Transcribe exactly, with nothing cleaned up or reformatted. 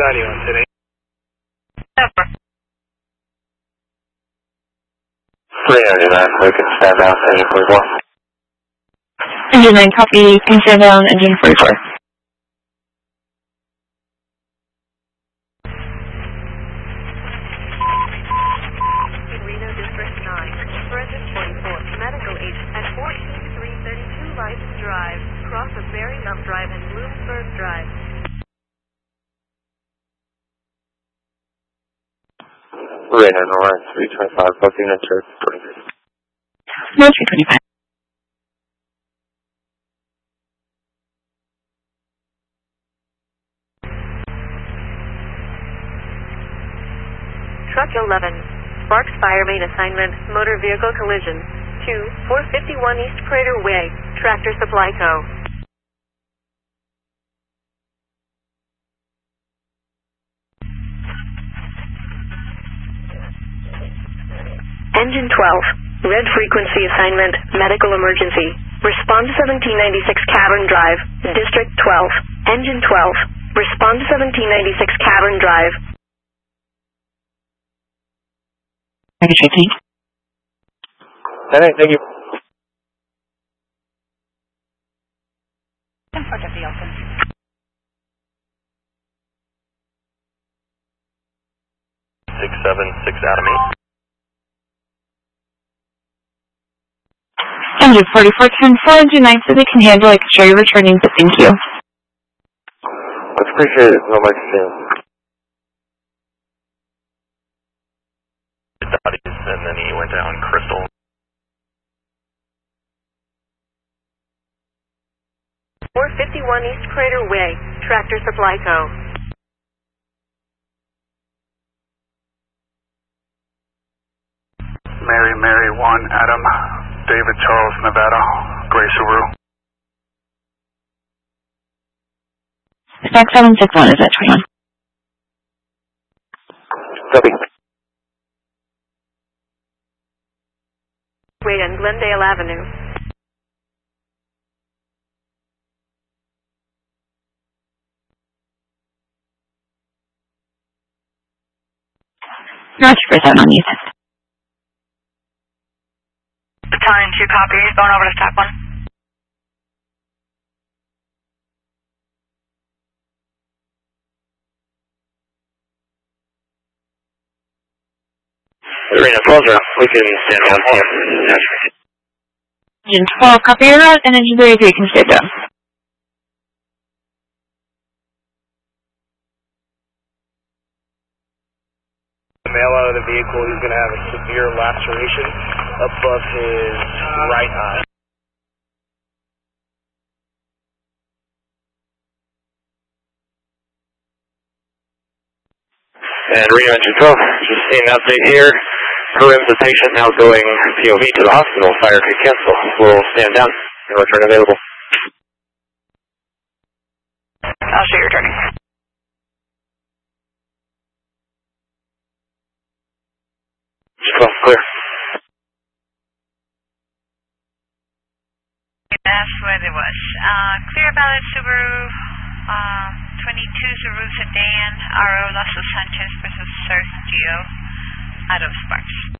ninety-one today. three ninety-nine, we can stand down, engine forty-four. Engine nine, copy, you can stand down, engine forty-four. Reno District nine, Forensic forty-four, medical agent at fourteen three thirty-two License Drive, cross of Berryville Drive and Bloomsburg Drive. Reno North, three twenty-five, booking enter twenty-three. No, three twenty-five. Truck eleven, Sparks Fire Main Assignment, Motor Vehicle Collision, two four fifty-one East Crater Way, Tractor Supply Co. Engine twelve, Red Frequency Assignment, Medical Emergency, respond to seventeen ninety-six Cavern Drive, District twelve, Engine twelve, respond to seventeen ninety-six Cavern Drive. Package fifteen. Alright, thank you. six seven six Adam eight. Engine forty-four ten four, engine nine, so they can handle. I can show you returning, but thank you. Much appreciated. No much to and then he went down Crystal. four fifty-one East Crater Way, Tractor Supply Co. Mary, Mary one, Adam, David Charles, Nevada, Gray Subaru. Spec seven six one, is that twenty-one? Copy. Wait on Glendale Avenue. Roger for seven on you. Battalion two copy, going over to stop one. Arena closer, we can stand down here. Engine twelve, copy your route, and engine thirty-three can stand down. The male out of the vehicle, he's going to have a severe laceration above his right eye. And Reno Engine twelve, just seeing an update here. Per I M S the patient now going P O V to the hospital. Fire could cancel. We'll stand down and return available. I'll show you returning. twelve, clear. That's what it was. Uh, clear ballot Subaru, uh, twenty-two Subaru sedan, R O Los Sanchez versus Sergio out of Sparks.